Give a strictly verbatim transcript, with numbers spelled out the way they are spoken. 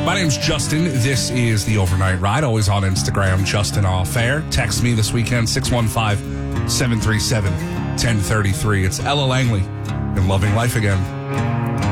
My name's Justin. This is the Overnight Ride. Always on Instagram, Justin Off Air. Text me this weekend, six one five, seven three seven, one zero three three. It's Ella Langley in Loving Life Again.